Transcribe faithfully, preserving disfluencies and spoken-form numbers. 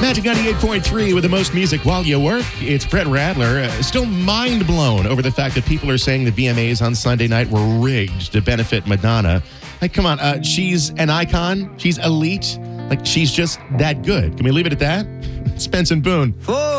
Magic ninety-eight point three with the most music while you work. It's Brett Radler, uh, still mind blown over the fact that people are saying the V M As on Sunday night were rigged to benefit Madonna. Like, come on, uh, she's an icon. She's elite. Like, she's just that good. Can we leave it at that? Spence and Boone. Four.